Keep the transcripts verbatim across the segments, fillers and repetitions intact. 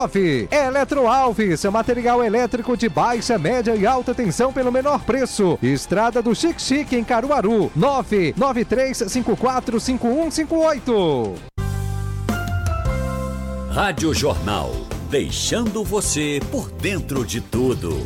Eletroalves, seu material elétrico de baixa, média e alta tensão pelo menor preço. Estrada do Chique Chique em Caruaru. nove nove três cinco quatro cinco um cinco oito. Rádio Jornal, deixando você por dentro de tudo.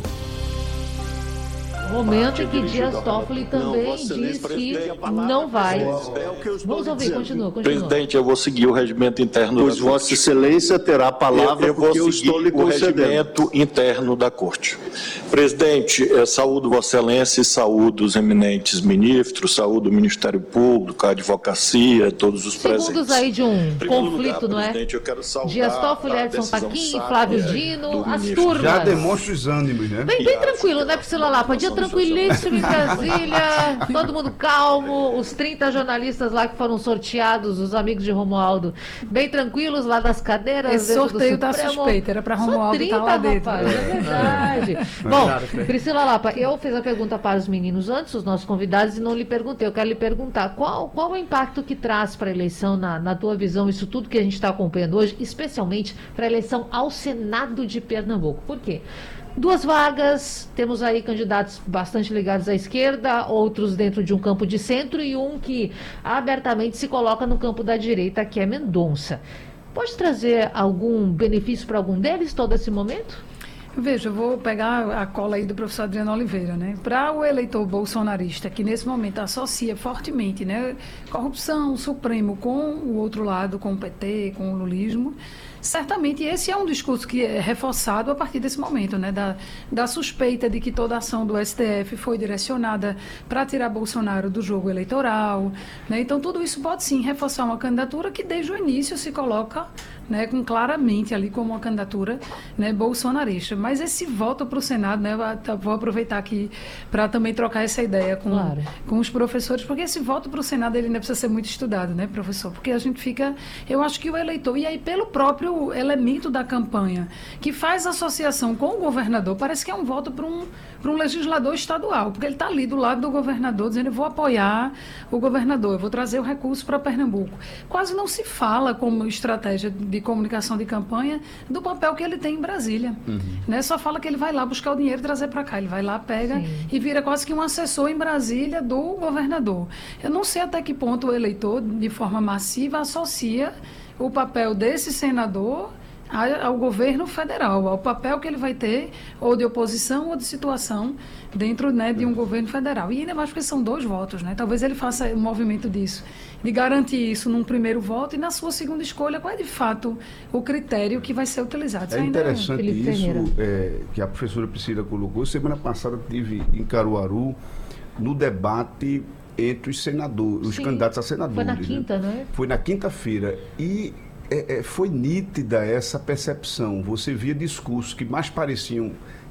Momento em que Dias Toffoli também diz que não vai. Vamos ouvir, continua, continua. Presidente, eu vou seguir o regimento interno pois da Vossa Corte. Excelência terá a palavra eu, eu porque vou eu estou lhe seguir o concedendo. regimento interno da Corte. Presidente, eh, saúdo Vossa Excelência e saúdo os eminentes ministros, saúdo o Ministério Público, a advocacia, todos os presentes. Segundos aí de um Em primeiro conflito, lugar, não é? presidente, eu quero saudar Dias Toffoli, a Edson decisão Fachin, sábia Flávio do Dino, as ministro. turmas. Já demonstra os ânimos, né? Bem, bem tranquilo, né, Priscila Lapa? Dia tranquilíssimo em Brasília, todo mundo calmo, os trinta jornalistas lá que foram sorteados, os amigos de Romualdo, bem tranquilos lá das cadeiras. Esse sorteio tá suspeito, era para Romualdo estar lá dentro. Rapaz, é verdade. Bom, Priscila Lapa, eu fiz a pergunta para os meninos antes, os nossos convidados, e não lhe perguntei. Eu quero lhe perguntar, qual, qual o impacto que traz para a eleição, na, na tua visão, isso tudo que a gente está acompanhando hoje, especialmente para a eleição ao Senado de Pernambuco? Por quê? Duas vagas, temos aí candidatos bastante ligados à esquerda, outros dentro de um campo de centro e um que abertamente se coloca no campo da direita, que é Mendonça. Pode trazer algum benefício para algum deles todo esse momento? Veja, eu vou pegar a cola aí do professor Adriano Oliveira, né? Para o eleitor bolsonarista, que nesse momento associa fortemente, né, corrupção, Supremo com o outro lado, com o P T, com o lulismo, certamente esse é um discurso que é reforçado a partir desse momento, né, da, da suspeita de que toda a ação do S T F foi direcionada para tirar Bolsonaro do jogo eleitoral, né? Então tudo isso pode sim reforçar uma candidatura que desde o início se coloca, né, com claramente ali como uma candidatura, né, bolsonarista. Mas esse voto para o Senado, né, vou aproveitar aqui para também trocar essa ideia com, claro. com os professores, porque esse voto para o Senado ele ainda precisa ser muito estudado, né, professor? Porque a gente fica, eu acho que o eleitor, e aí pelo próprio elemento da campanha, que faz associação com o governador, parece que é um voto para um, para um legislador estadual, porque ele está ali do lado do governador, dizendo eu vou apoiar o governador, eu vou trazer o recurso para Pernambuco. Quase não se fala como estratégia de de comunicação de campanha, do papel que ele tem em Brasília. Uhum. Né? Só fala que ele vai lá buscar o dinheiro e trazer para cá. Ele vai lá, pega Sim. e vira quase que um assessor em Brasília do governador. Eu não sei até que ponto o eleitor, de forma massiva, associa o papel desse senador ao governo federal, ao papel que ele vai ter, ou de oposição ou de situação dentro, né, de um governo federal. E ainda mais porque são dois votos, né? Talvez ele faça um movimento disso, de garantir isso num primeiro voto e na sua segunda escolha, qual é de fato o critério que vai ser utilizado. É interessante é isso é, que a professora Priscila colocou. Semana passada tive em Caruaru, no debate entre os senadores, os Sim. candidatos a senadores. Foi na quinta, né? né? Foi na quinta-feira. E É, é, foi nítida essa percepção. Você via discursos que mais pareciam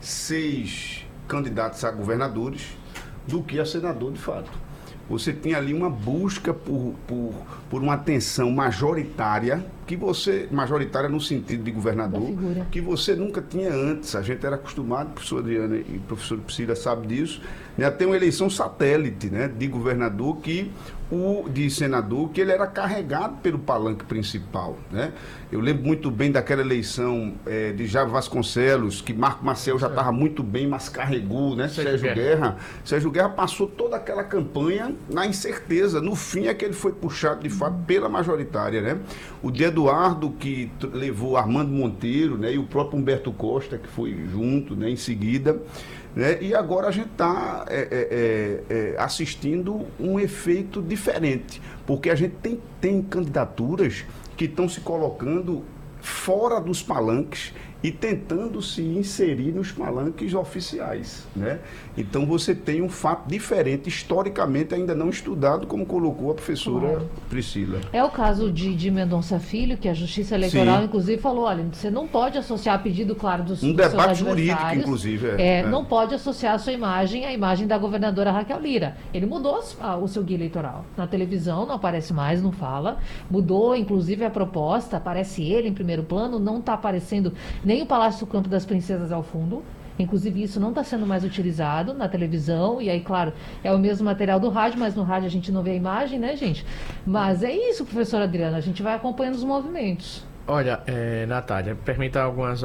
seis candidatos a governadores do que a senador de fato. Você tinha ali uma busca por, por, por uma atenção majoritária, que você, majoritária no sentido de governador, que você nunca tinha antes. A gente era acostumado, professor Adriana e professor Priscila sabe disso, né, a ter uma eleição satélite, né, de governador, que o de senador, que ele era carregado pelo palanque principal, né? Eu lembro muito bem daquela eleição é, de Jair Vasconcelos, que Marco Maciel já estava muito bem, mas carregou, né? Sérgio, Sérgio Guerra. Guerra. Sérgio Guerra passou toda aquela campanha na incerteza. No fim é que ele foi puxado, de fato, pela majoritária, né? O de Eduardo, que levou Armando Monteiro, né? E o próprio Humberto Costa, que foi junto, né? Em seguida. Né? E agora a gente está é, é, é, assistindo um efeito diferente, porque a gente tem, tem candidaturas que estão se colocando fora dos palanques e tentando se inserir nos palanques oficiais, né? Então você tem um fato diferente, historicamente ainda não estudado, como colocou a professora claro. Priscila. É o caso de, de Mendonça Filho, que a Justiça Eleitoral, Sim. inclusive, falou, olha, você não pode associar pedido, claro, dos, um dos debate jurídico, inclusive. É, é, é. Não pode associar a sua imagem à imagem da governadora Raquel Lira. Ele mudou a, o seu guia eleitoral. Na televisão não aparece mais, não fala. Mudou, inclusive, a proposta, aparece ele em primeiro plano, não está aparecendo nem o Palácio do Campo das Princesas ao fundo. Inclusive, isso não está sendo mais utilizado na televisão. E aí, claro, é o mesmo material do rádio, mas no rádio a gente não vê a imagem, né, gente? Mas é isso, professora Adriana, a gente vai acompanhando os movimentos. Olha, é, Natália, permita algumas